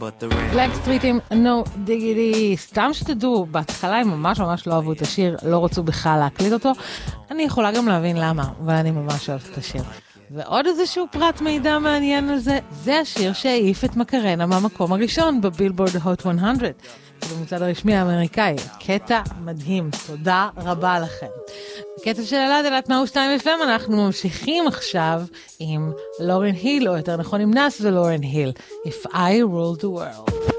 the rain. בלק סטריט עם No Diggity. סתם שתדעו, בהתחלה הם ממש לא אהבו את השיר, לא רצו בכלל להקליט אותו. אני יכולה גם להבין למה, אבל אני ממש אוהבת את השיר. ועוד איזשהו פרט מידע מעניין על זה, זה השיר שהעיף את מקרנה מהמקום הראשון בבילבורד הוט 100, במצעד הרשמי האמריקאי. קטע מדהים, תודה רבה לכם. בקטע של אלעד 102 FM אנחנו ממשיכים עכשיו עם לורן היל, או יותר נכון עם נאס ולורן היל, If I Ruled the World.